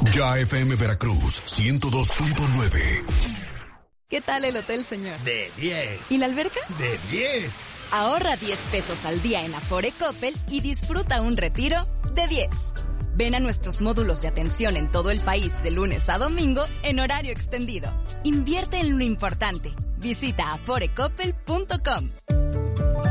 Ya FM Veracruz 102.9. ¿Qué tal el hotel, señor? De 10. ¿Y la alberca? De 10. Ahorra 10 pesos al día en Afore Coppel y disfruta un retiro de 10. Ven a nuestros módulos de atención en todo el país de lunes a domingo en horario extendido. Invierte en lo importante. Visita aforecoppel.com.